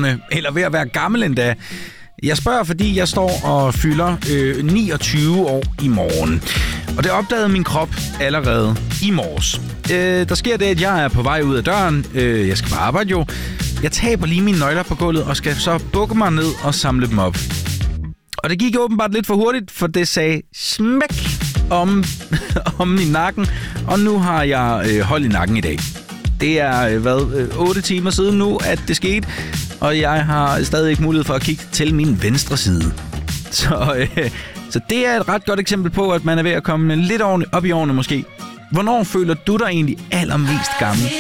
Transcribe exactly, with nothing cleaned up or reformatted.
årene, eller ved at være gammel endda. Jeg spørger, fordi jeg står og fylder øh, niogtyve år i morgen. Og det opdagede min krop allerede i morges. Øh, der sker det, at jeg er på vej ud af døren. Øh, jeg skal på arbejde jo. Jeg taber lige mine nøgler på gulvet og skal så bukke mig ned og samle dem op. Og det gik åbenbart lidt for hurtigt, for det sagde smæk om, om min nakken. Og nu har jeg øh, hold i nakken i dag. Det er, øh, hvad, øh, otte timer siden nu, at det skete. Og jeg har stadig ikke mulighed for at kigge til min venstre side. Så, øh, så det er et ret godt eksempel på, at man er ved at komme lidt op i årene måske. Hvornår føler du dig egentlig allermest gammel?